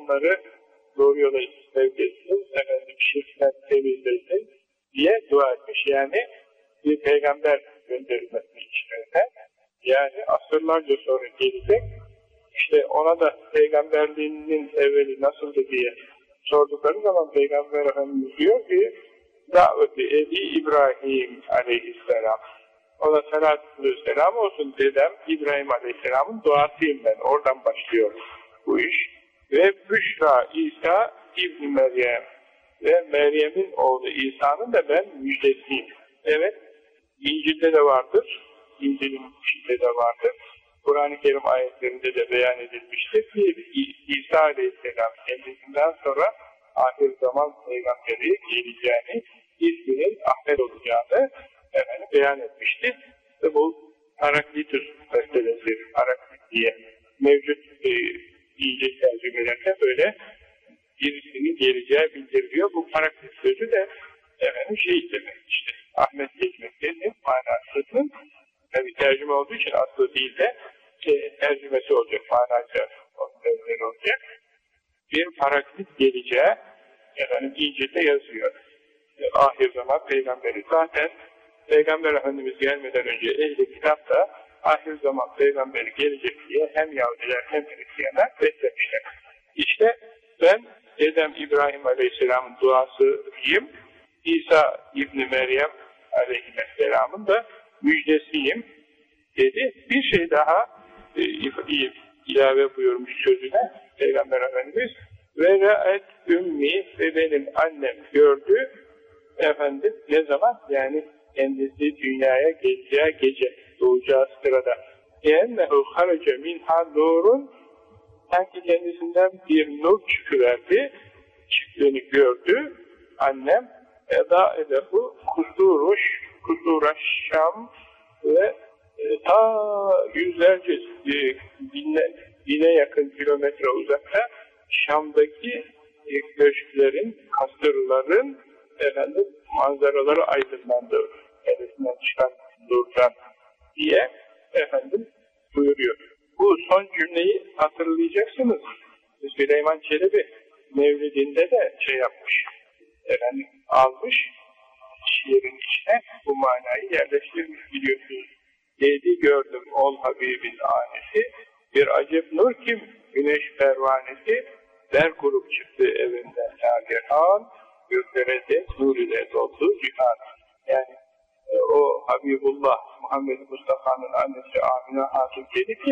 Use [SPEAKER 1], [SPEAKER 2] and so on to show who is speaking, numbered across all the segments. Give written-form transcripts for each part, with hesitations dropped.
[SPEAKER 1] onları doğru yola sevk etsin, efendim şirkten temizlesin diye dua etmiş. Yani bir peygamber gönderilmesi içlerine. Yani asırlarca sonra gelecek. İşte ona da peygamberliğinin evveli nasıldı diye sordukları zaman Peygamber Efendimiz diyor ki daveti Ebi İbrahim aleyhisselam. Ona salatü selam olsun, dedem İbrahim aleyhisselamın duasıyım ben. Oradan başlıyor bu iş. Ve Büşra İsa İbn Meryem ve Meryem'in oğlu İsa'nın da ben müjdesiyim. Evet, İncil'de de vardır. İncil'in içinde de vardır. Kur'an-ı Kerim ayetlerinde de beyan edilmiştir ki İsa aleyhisselam kendisinden sonra ahir zaman peygamberi geleceğini, isminin Ahmet olacağını beyan etmiştir. Ve bu Paraklitus meselesi, Paraklit diye mevcut İncil tercümelerde böyle birisinin geleceği bildiriliyor. Bu Paraklit sözü de şey demek işte, Ahmetlik meselenin manasının tabi tercüme olduğu için aslı değil de tercümesi olacak, manası olacak. Bir Paraklit geleceği İncil'de yazıyor. Ahir zaman peygamberi. Zaten Peygamber Efendimiz gelmeden önce ehli kitap da ahir zaman peygamberi gelecek diye hem Yahudiler hem Hristiyanlar beklemişler. İşte ben dedem İbrahim Aleyhisselam'ın duasıyım. İsa İbni Meryem Aleyhisselam'ın da müjdesiyim dedi. Bir şey daha ilave buyurmuş sözüne Peygamber Efendimiz. Ve ra'et ümmi ve benim annem gördü. Efendim ne zaman? Yani kendisi dünyaya geleceği gece, doğacağı sırada. اَنَّهُ خَرَجَ مِنْهَا نُورٌ sanki kendisinden bir nur çıkıverdi. Çıktığını gördü. Annem اَدَاءَلَهُ kusuraş Şam ve ta yüzlerce bine yakın kilometre uzakta Şam'daki köşklerin, kasırların manzaraları aydınlandı. Kendisinden çıkan nurdan diye buyuruyor. Bu son cümleyi hatırlayacaksınız. Süleyman Çelebi Mevlidinde de yapmış. Almış şiirin içine bu manayı yerleştirmiş biliyorsunuz. Dedi gördüm ol Habibin anesi, bir acep nur kim güneş pervanesi, der grup çıktı evinden Nagihan, göklere de nur ile doldu cihan. Yani o Habibullah Muhammed Mustafa'nın annesi Amine Hatun dedi ki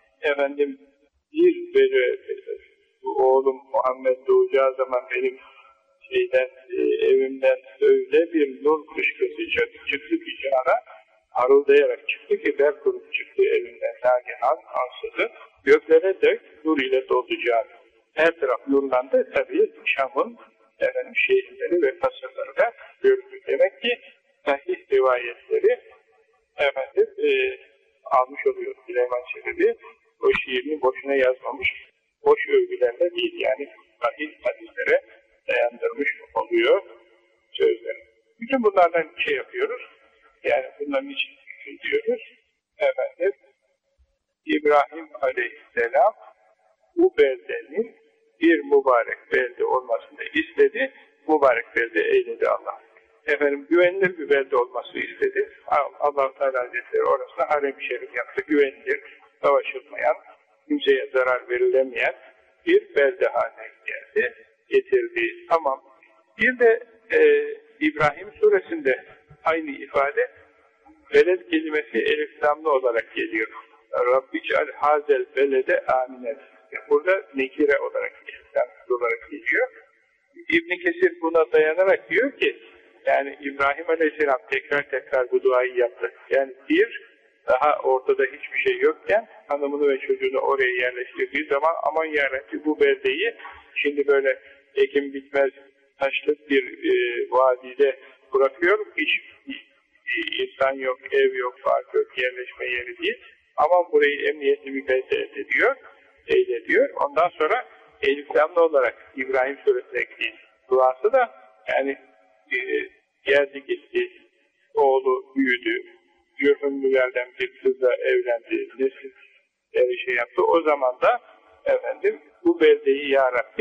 [SPEAKER 1] bir böyle oğlum Muhammed doğacağı zaman benim evimden öyle bir nur kışkırtı çıktı ki cihana, harıldayarak çıktı ki der grup çıktı evinden Nagihan ansızın, göklere de nur ile doldu cihan. Her taraf nurlandı, tabii Şam'ın şehirleri ve kasırları da görüldü. Demek ki sahih rivayetleri almış oluyor Süleyman Çelebi. O şiirini boşuna yazmamış, boş övgülerle değil, yani sahih hadislere dayandırmış oluyor sözleri. Bütün bunlardan yapıyoruz. Yani bunların için diyoruz. İbrahim Aleyhisselam bu beldenin bir mübarek belde olmasını istedi. Mübarek belde eyledi Allah. Güvenilir bir belde olması istedi. Allah-u Teala Hazretleri orasına harem-i şerif yaptı. Güvenilir, savaşılmayan, kimseye zarar verilemeyen bir belde haline geldi, getirdi. Tamam. Bir de İbrahim suresinde aynı ifade veled kelimesi elif-lamlı olarak geliyor. Rabbical hazel belede aminen. Burada nekire olarak geliyor. İbn Kesir buna dayanarak diyor ki yani İbrahim Aleyhisselam tekrar bu duayı yaptı. Yani daha ortada hiçbir şey yokken hanımını ve çocuğunu oraya yerleştirdiği zaman aman yarabbi bu beldeyi şimdi böyle ekim bitmez taşlık bir vadide bırakıyorum. Hiç insan yok, ev yok, fark yok, yerleşme yeri değil. Aman burayı emniyetli bir belde eylediyor. Ondan sonra eliflamlı olarak İbrahim suresindeki duası da yani geldi gitti, oğlu büyüdü, Cürhümlülerden bir kızla evlendi, nesil yaptı. O zaman da bu beldeyi ya Rabbi